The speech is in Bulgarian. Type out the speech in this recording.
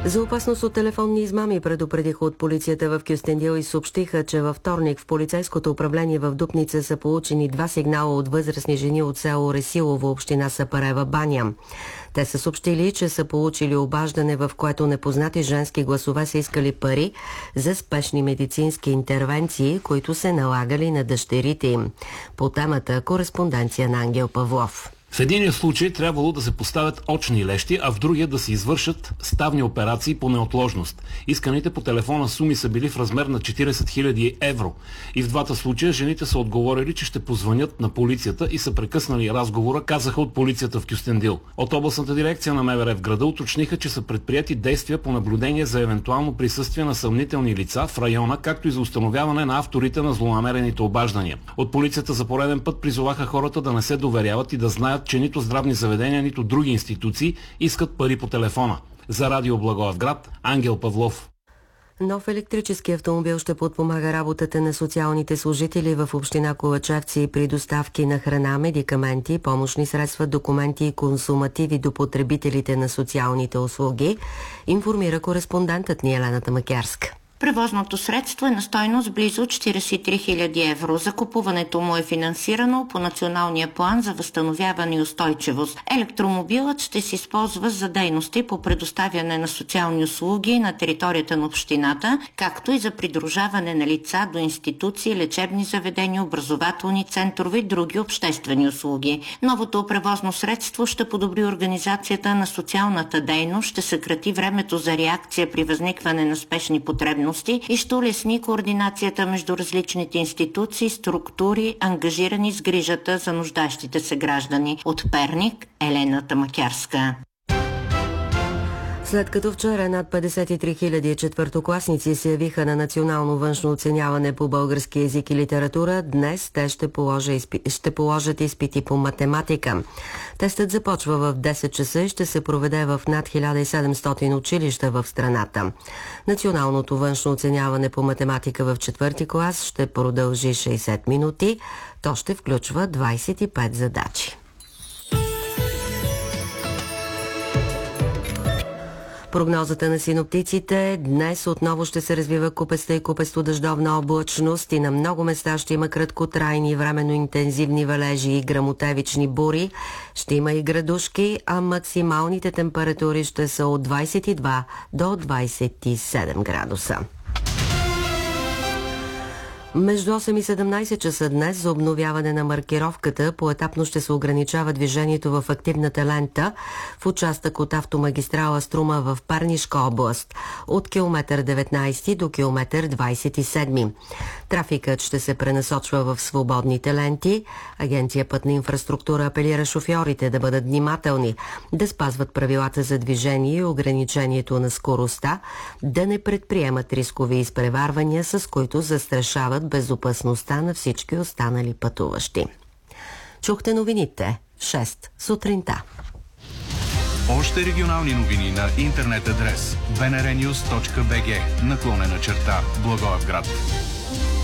За опасност от телефонни измами предупредиха от полицията в Кюстендил и съобщиха, че във вторник в полицейското управление в Дупница са получени 2 сигнала от възрастни жени от село Ресилово, община Сапарева баня. Те са съобщили, че са получили обаждане, в което непознати женски гласове са искали пари за спешни медицински интервенции, които се налагали на дъщерите им. По темата кореспонденция на Ангел Павлов. В единия случай трябвало да се поставят очни лещи, а в другия да се извършат ставни операции по неотложност. Исканите по телефона суми са били в размер на 40 000 евро. И в двата случая жените са отговорили, че ще позвънят на полицията и са прекъснали разговора, казаха от полицията в Кюстендил. От областната дирекция на МВР в града уточниха, че са предприяти действия по наблюдение за евентуално присъствие на съмнителни лица в района, както и за установяване на авторите на злонамерените обаждания. От полицията за пореден път призоваха хората да не се доверяват и да знаят, че нито здравни заведения, нито други институции искат пари по телефона. За Радио Благоевград, Ангел Павлов. Нов електрически автомобил ще подпомага работата на социалните служители в община Ковачевци при доставки на храна, медикаменти, помощни средства, документи и консумативи до потребителите на социалните услуги, информира кореспондентът ни Елената Макярска. Превозното средство е на стойност близо 43 000 евро. Закупуването му е финансирано по националния план за възстановяване и устойчивост. Електромобилът ще се използва за дейности по предоставяне на социални услуги на територията на общината, както и за придружаване на лица до институции, лечебни заведения, образователни центрове и други обществени услуги. Новото превозно средство ще подобри организацията на социалната дейност, ще съкрати времето за реакция при възникване на спешни потребности и ще улесни координацията между различните институции, структури, ангажирани с грижата за нуждащите се граждани. От Перник, Елената Макярска. След като вчера над 53 000 четвъртокласници се явиха на национално външно оценяване по български език и литература, днес те ще положат изпити по математика. Тестът започва в 10 часа и ще се проведе в над 1700 училища в страната. Националното външно оценяване по математика в 4-ти клас ще продължи 60 минути. То ще включва 25 задачи. Прогнозата на синоптиците: днес отново ще се развива купеста и купесто-дъждовна облачност и на много места ще има краткотрайни, временно интензивни валежи и гръмотевични бури. Ще има и градушки, а максималните температури ще са от 22 до 27 градуса. Между 8 и 17 часа днес за обновяване на маркировката поетапно ще се ограничава движението в активната лента в участък от автомагистрала Струма в Пернишка област от километър 19 до километър 27. Трафикът ще се пренасочва в свободните ленти. Агенция Пътна инфраструктура апелира шофьорите да бъдат внимателни, да спазват правилата за движение и ограничението на скоростта, да не предприемат рискови изпреварвания, с които застрашават безопасността на всички останали пътуващи. Чухте новините в 6 сутринта. Още регионални новини на интернет адрес bnrnews.bg / Благоевград.